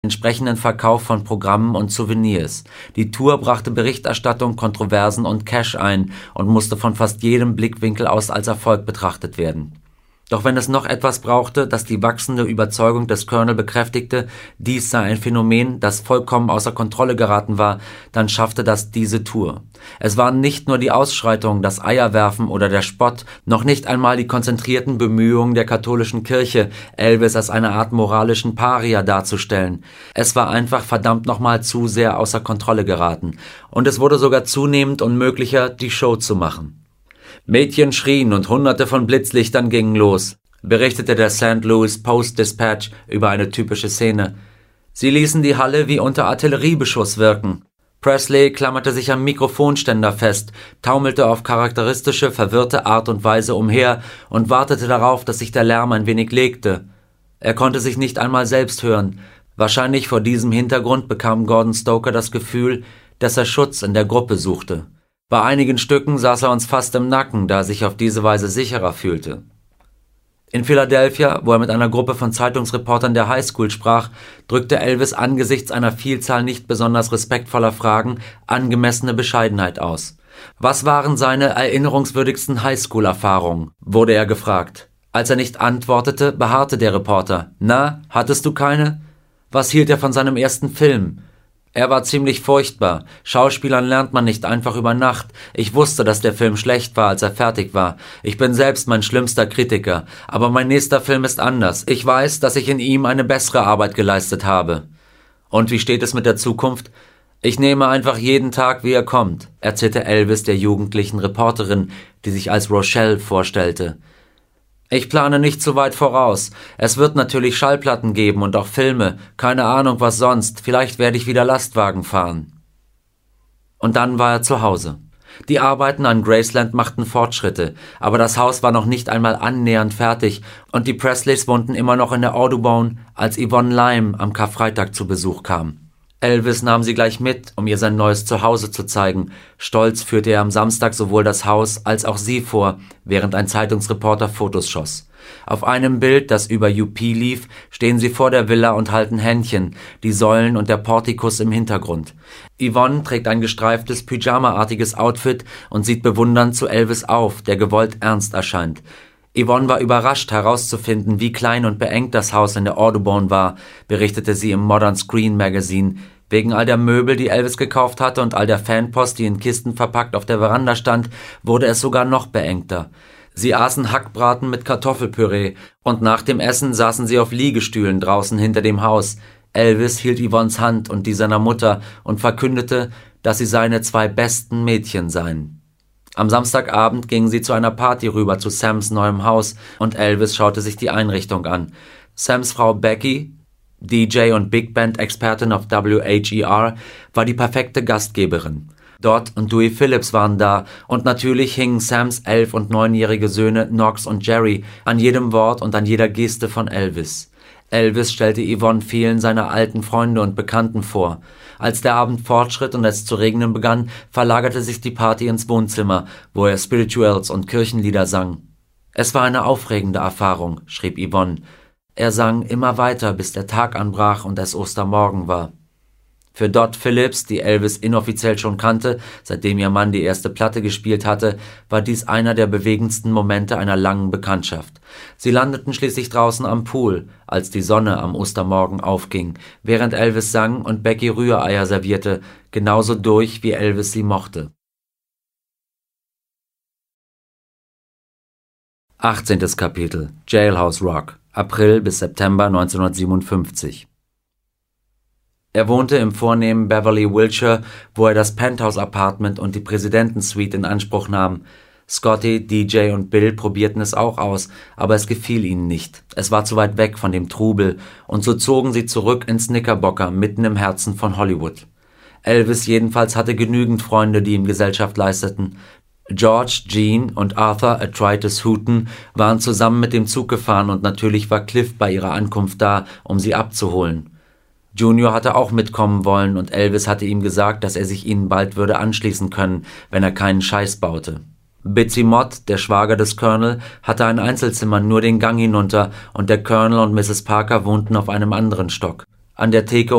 entsprechenden Verkauf von Programmen und Souvenirs. Die Tour brachte Berichterstattung, Kontroversen und Cash ein und musste von fast jedem Blickwinkel aus als Erfolg betrachtet werden. Doch wenn es noch etwas brauchte, das die wachsende Überzeugung des Colonel bekräftigte, dies sei ein Phänomen, das vollkommen außer Kontrolle geraten war, dann schaffte das diese Tour. Es waren nicht nur die Ausschreitungen, das Eierwerfen oder der Spott, noch nicht einmal die konzentrierten Bemühungen der katholischen Kirche, Elvis als eine Art moralischen Paria darzustellen. Es war einfach verdammt nochmal zu sehr außer Kontrolle geraten. Und es wurde sogar zunehmend unmöglicher, die Show zu machen. Mädchen schrien und Hunderte von Blitzlichtern gingen los, berichtete der St. Louis Post-Dispatch über eine typische Szene. Sie ließen die Halle wie unter Artilleriebeschuss wirken. Presley klammerte sich am Mikrofonständer fest, taumelte auf charakteristische, verwirrte Art und Weise umher und wartete darauf, dass sich der Lärm ein wenig legte. Er konnte sich nicht einmal selbst hören. Wahrscheinlich vor diesem Hintergrund bekam Gordon Stoker das Gefühl, dass er Schutz in der Gruppe suchte. Bei einigen Stücken saß er uns fast im Nacken, da er sich auf diese Weise sicherer fühlte. In Philadelphia, wo er mit einer Gruppe von Zeitungsreportern der Highschool sprach, drückte Elvis angesichts einer Vielzahl nicht besonders respektvoller Fragen angemessene Bescheidenheit aus. Was waren seine erinnerungswürdigsten Highschool-Erfahrungen, wurde er gefragt. Als er nicht antwortete, beharrte der Reporter. Na, hattest du keine? Was hielt er von seinem ersten Film? Er war ziemlich furchtbar. Schauspielern lernt man nicht einfach über Nacht. Ich wusste, dass der Film schlecht war, als er fertig war. Ich bin selbst mein schlimmster Kritiker. Aber mein nächster Film ist anders. Ich weiß, dass ich in ihm eine bessere Arbeit geleistet habe. Und wie steht es mit der Zukunft? Ich nehme einfach jeden Tag, wie er kommt, erzählte Elvis der jugendlichen Reporterin, die sich als Rochelle vorstellte. Ich plane nicht zu weit voraus. Es wird natürlich Schallplatten geben und auch Filme. Keine Ahnung, was sonst. Vielleicht werde ich wieder Lastwagen fahren. Und dann war er zu Hause. Die Arbeiten an Graceland machten Fortschritte, aber das Haus war noch nicht einmal annähernd fertig und die Presleys wohnten immer noch in der Audubon, als Yvonne Lime am Karfreitag zu Besuch kam. Elvis nahm sie gleich mit, um ihr sein neues Zuhause zu zeigen. Stolz führte er am Samstag sowohl das Haus als auch sie vor, während ein Zeitungsreporter Fotos schoss. Auf einem Bild, das über UP lief, stehen sie vor der Villa und halten Händchen, die Säulen und der Portikus im Hintergrund. Yvonne trägt ein gestreiftes, pyjamaartiges Outfit und sieht bewundernd zu Elvis auf, der gewollt ernst erscheint. Yvonne war überrascht herauszufinden, wie klein und beengt das Haus in der Audubon war, berichtete sie im Modern Screen Magazine. Wegen all der Möbel, die Elvis gekauft hatte und all der Fanpost, die in Kisten verpackt auf der Veranda stand, wurde es sogar noch beengter. Sie aßen Hackbraten mit Kartoffelpüree und nach dem Essen saßen sie auf Liegestühlen draußen hinter dem Haus. Elvis hielt Yvonnes Hand und die seiner Mutter und verkündete, dass sie seine 2 besten Mädchen seien. Am Samstagabend gingen sie zu einer Party rüber zu Sams neuem Haus und Elvis schaute sich die Einrichtung an. Sams Frau Becky, DJ und Big Band Expertin auf WHER, war die perfekte Gastgeberin. Dot und Dewey Phillips waren da und natürlich hingen Sams 11- und 9-jährige Söhne Knox und Jerry an jedem Wort und an jeder Geste von Elvis. Elvis stellte Yvonne vielen seiner alten Freunde und Bekannten vor. Als der Abend fortschritt und es zu regnen begann, verlagerte sich die Party ins Wohnzimmer, wo er Spirituals und Kirchenlieder sang. Es war eine aufregende Erfahrung, schrieb Yvonne. Er sang immer weiter, bis der Tag anbrach und es Ostermorgen war. Für Dot Phillips, die Elvis inoffiziell schon kannte, seitdem ihr Mann die erste Platte gespielt hatte, war dies einer der bewegendsten Momente einer langen Bekanntschaft. Sie landeten schließlich draußen am Pool, als die Sonne am Ostermorgen aufging, während Elvis sang und Becky Rühreier servierte, genauso durch, wie Elvis sie mochte. 18. Kapitel Jailhouse Rock, April bis September 1957. Er wohnte im vornehmen Beverly Wilshire, wo er das Penthouse-Apartment und die Präsidentensuite in Anspruch nahm. Scotty, DJ und Bill probierten es auch aus, aber es gefiel ihnen nicht. Es war zu weit weg von dem Trubel, und so zogen sie zurück ins Knickerbocker, mitten im Herzen von Hollywood. Elvis jedenfalls hatte genügend Freunde, die ihm Gesellschaft leisteten. George, Jean und Arthur Atritus Hooton waren zusammen mit dem Zug gefahren und natürlich war Cliff bei ihrer Ankunft da, um sie abzuholen. Junior hatte auch mitkommen wollen und Elvis hatte ihm gesagt, dass er sich ihnen bald würde anschließen können, wenn er keinen Scheiß baute. Bitsy Mott, der Schwager des Colonel, hatte ein Einzelzimmer nur den Gang hinunter und der Colonel und Mrs. Parker wohnten auf einem anderen Stock. an der Theke